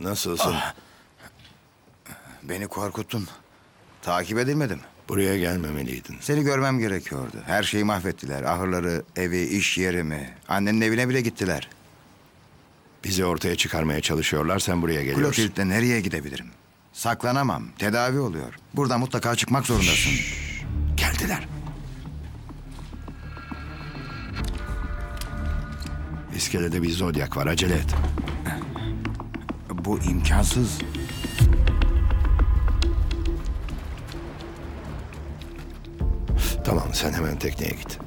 Nasılsın? Beni korkuttun. Takip edilmedim. Buraya gelmemeliydin. Seni görmem gerekiyordu. Her şeyi mahvettiler. Ahırları, evi, iş yerimi. Annenin evine bile gittiler. Bizi ortaya çıkarmaya çalışıyorlar, sen buraya geliyorsun. Clotilde'le nereye gidebilirim? Saklanamam. Tedavi oluyor. Buradan mutlaka çıkmak zorundasın. Geldiler. İskelede bir zodyak var, acele et. Bu imkansız. Tamam, sen hemen tekneye git.